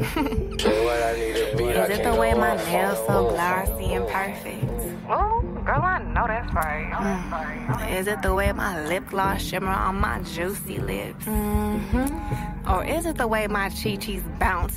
Is it the way my nails so glossy and perfect? Oh, girl, I know that's right. Is it the way my lip gloss shimmer on my juicy lips? Or is it the way my chi-chis bounce